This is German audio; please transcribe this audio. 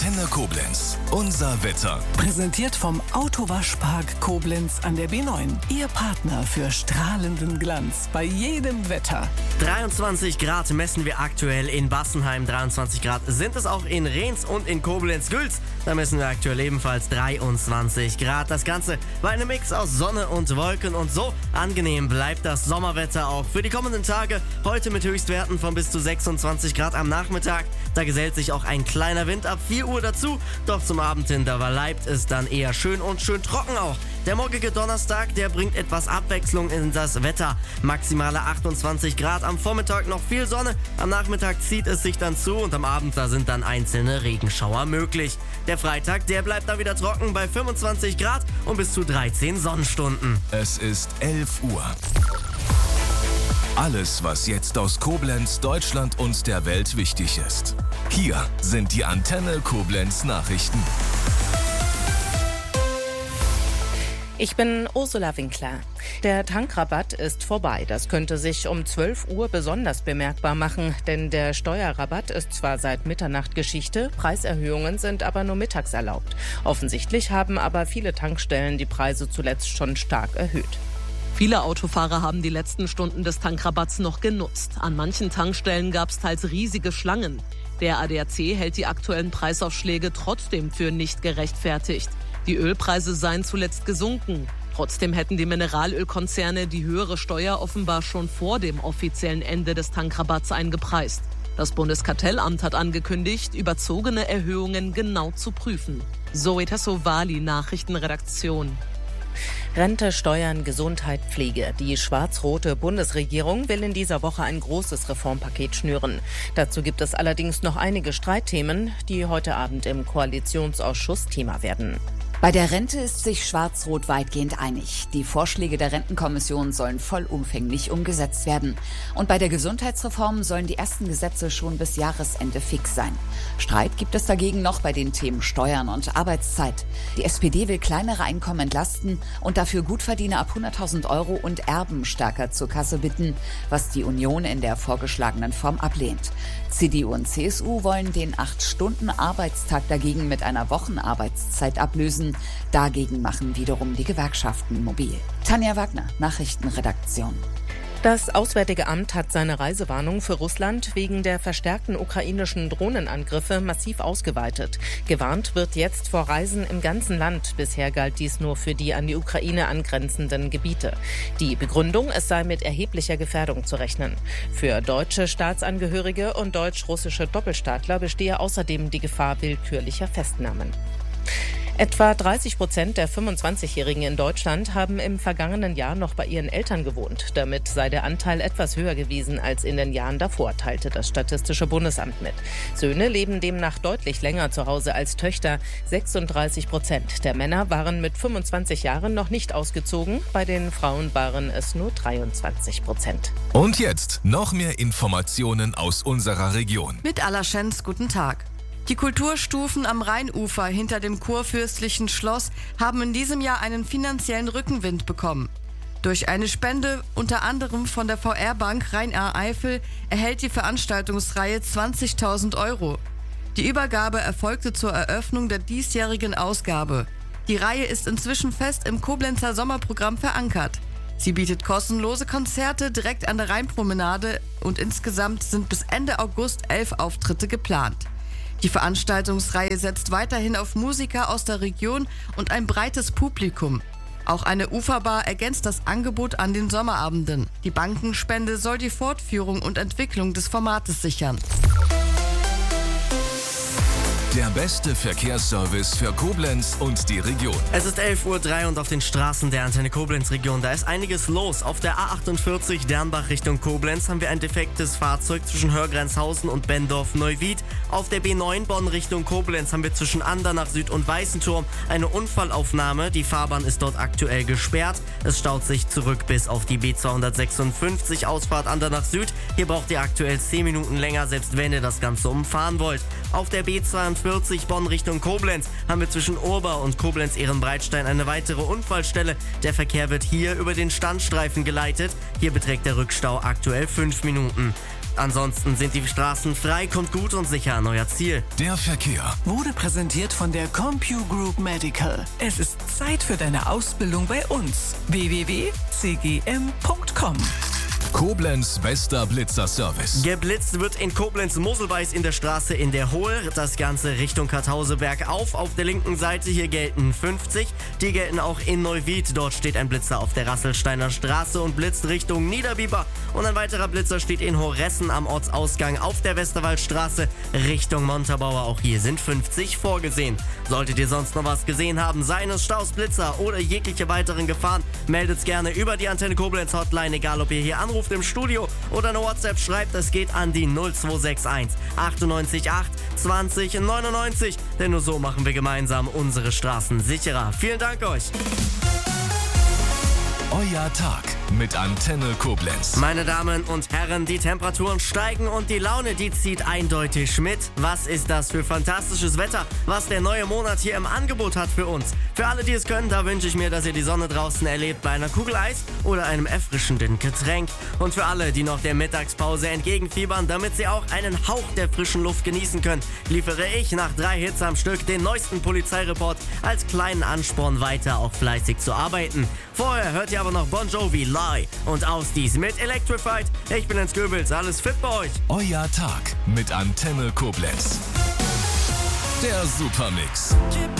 Antenne Koblenz. Unser Wetter. Präsentiert vom Autowaschpark Koblenz an der B9. Ihr Partner für strahlenden Glanz bei jedem Wetter. 23 Grad messen wir aktuell in Bassenheim. 23 Grad sind es auch in Rehns und in Koblenz-Gülz. Da messen wir aktuell ebenfalls 23 Grad. Das Ganze war ein Mix aus Sonne und Wolken und so angenehm bleibt das Sommerwetter auch für die kommenden Tage. Heute mit Höchstwerten von bis zu 26 Grad am Nachmittag. Da gesellt sich auch ein kleiner Wind ab 4 Uhr dazu. Doch zum Abend hin, da bleibt es dann eher schön und schön trocken auch. Der morgige Donnerstag, der bringt etwas Abwechslung in das Wetter. Maximale 28 Grad, am Vormittag noch viel Sonne. Am Nachmittag zieht es sich dann zu und am Abend, da sind dann einzelne Regenschauer möglich. Der Freitag, der bleibt dann wieder trocken bei 25 Grad und bis zu 13 Sonnenstunden. Es ist 11 Uhr. Alles, was jetzt aus Koblenz, Deutschland und der Welt wichtig ist. Hier sind die Antenne Koblenz Nachrichten. Ich bin Ursula Winkler. Der Tankrabatt ist vorbei. Das könnte sich um 12 Uhr besonders bemerkbar machen, denn der Steuerrabatt ist zwar seit Mitternacht Geschichte, Preiserhöhungen sind aber nur mittags erlaubt. Offensichtlich haben aber viele Tankstellen die Preise zuletzt schon stark erhöht. Viele Autofahrer haben die letzten Stunden des Tankrabatts noch genutzt. An manchen Tankstellen gab es teils riesige Schlangen. Der ADAC hält die aktuellen Preisaufschläge trotzdem für nicht gerechtfertigt. Die Ölpreise seien zuletzt gesunken. Trotzdem hätten die Mineralölkonzerne die höhere Steuer offenbar schon vor dem offiziellen Ende des Tankrabatts eingepreist. Das Bundeskartellamt hat angekündigt, überzogene Erhöhungen genau zu prüfen. Zoe Tassovali, Nachrichtenredaktion. Rente, Steuern, Gesundheit, Pflege. Die schwarz-rote Bundesregierung will in dieser Woche ein großes Reformpaket schnüren. Dazu gibt es allerdings noch einige Streitthemen, die heute Abend im Koalitionsausschuss Thema werden. Bei der Rente ist sich Schwarz-Rot weitgehend einig. Die Vorschläge der Rentenkommission sollen vollumfänglich umgesetzt werden. Und bei der Gesundheitsreform sollen die ersten Gesetze schon bis Jahresende fix sein. Streit gibt es dagegen noch bei den Themen Steuern und Arbeitszeit. Die SPD will kleinere Einkommen entlasten und dafür Gutverdiener ab 100.000 € und Erben stärker zur Kasse bitten, was die Union in der vorgeschlagenen Form ablehnt. CDU und CSU wollen den 8-Stunden-Arbeitstag dagegen mit einer Wochenarbeitszeit ablösen. Dagegen machen wiederum die Gewerkschaften mobil. Tanja Wagner, Nachrichtenredaktion. Das Auswärtige Amt hat seine Reisewarnung für Russland wegen der verstärkten ukrainischen Drohnenangriffe massiv ausgeweitet. Gewarnt wird jetzt vor Reisen im ganzen Land. Bisher galt dies nur für die an die Ukraine angrenzenden Gebiete. Die Begründung, es sei mit erheblicher Gefährdung zu rechnen. Für deutsche Staatsangehörige und deutsch-russische Doppelstaatler bestehe außerdem die Gefahr willkürlicher Festnahmen. Etwa 30% der 25-Jährigen in Deutschland haben im vergangenen Jahr noch bei ihren Eltern gewohnt. Damit sei der Anteil etwas höher gewesen als in den Jahren davor, teilte das Statistische Bundesamt mit. Söhne leben demnach deutlich länger zu Hause als Töchter. 36% der Männer waren mit 25 Jahren noch nicht ausgezogen. Bei den Frauen waren es nur 23%. Und jetzt noch mehr Informationen aus unserer Region. Mit Allerschenz, guten Tag. Die Kulturstufen am Rheinufer hinter dem kurfürstlichen Schloss haben in diesem Jahr einen finanziellen Rückenwind bekommen. Durch eine Spende unter anderem von der VR-Bank Rhein-Ahr-Eifel erhält die Veranstaltungsreihe 20.000 €. Die Übergabe erfolgte zur Eröffnung der diesjährigen Ausgabe. Die Reihe ist inzwischen fest im Koblenzer Sommerprogramm verankert. Sie bietet kostenlose Konzerte direkt an der Rheinpromenade und insgesamt sind bis Ende August 11 Auftritte geplant. Die Veranstaltungsreihe setzt weiterhin auf Musiker aus der Region und ein breites Publikum. Auch eine Uferbar ergänzt das Angebot an den Sommerabenden. Die Bankenspende soll die Fortführung und Entwicklung des Formates sichern. Der beste Verkehrsservice für Koblenz und die Region. Es ist 11:03 Uhr und auf den Straßen der Antenne Koblenz-Region, da ist einiges los. Auf der A48 Dernbach Richtung Koblenz haben wir ein defektes Fahrzeug zwischen Hörgrenzhausen und Bendorf-Neuwied. Auf der B9 Bonn Richtung Koblenz haben wir zwischen Andernach Süd und Weißenturm eine Unfallaufnahme. Die Fahrbahn ist dort aktuell gesperrt. Es staut sich zurück bis auf die B256 Ausfahrt Andernach Süd. Hier braucht ihr aktuell 10 Minuten länger, selbst wenn ihr das Ganze umfahren wollt. Auf der B42 Bonn Richtung Koblenz haben wir zwischen Urber und Koblenz-Ehrenbreitstein eine weitere Unfallstelle. Der Verkehr wird hier über den Standstreifen geleitet. Hier beträgt der Rückstau aktuell 5 Minuten. Ansonsten sind die Straßen frei, kommt gut und sicher an euer Ziel. Der Verkehr Wurde präsentiert von der CompuGroup Medical. Es ist Zeit für deine Ausbildung bei uns. www.cgm.com. Koblenz bester Blitzerservice. Geblitzt wird in Koblenz-Moselweiß in der Straße in der Hohe. Das Ganze Richtung Karthauseberg auf der linken Seite. Hier gelten 50. Die gelten auch in Neuwied. Dort steht ein Blitzer auf der Rasselsteiner Straße und blitzt Richtung Niederbiber. Und ein weiterer Blitzer steht in Horessen am Ortsausgang auf der Westerwaldstraße Richtung Montabaur. Auch hier sind 50 vorgesehen. Solltet ihr sonst noch was gesehen haben, seien es Staus, Blitzer oder jegliche weiteren Gefahren, meldet's gerne über die Antenne Koblenz Hotline, egal ob ihr hier anruft im Studio oder eine WhatsApp schreibt, das geht an die 0261 98 8 20 99, denn nur so machen wir gemeinsam unsere Straßen sicherer. Vielen Dank euch. Euer Tag mit Antenne Koblenz. Meine Damen und Herren, die Temperaturen steigen und die Laune, die zieht eindeutig mit. Was ist das für fantastisches Wetter, was der neue Monat hier im Angebot hat für uns? Für alle, die es können, da wünsche ich mir, dass ihr die Sonne draußen erlebt bei einer Kugel Eis oder einem erfrischenden Getränk. Und für alle, die noch der Mittagspause entgegenfiebern, damit sie auch einen Hauch der frischen Luft genießen können, liefere ich nach 3 Hits am Stück den neuesten Polizeireport als kleinen Ansporn weiter auch fleißig zu arbeiten. Vorher hört ihr aber noch Bon Jovi, Lie und Ausdies mit Electrified. Ich bin Jens Goebbels, alles fit bei euch. Euer Tag mit Antenne Koblenz. Der Supermix.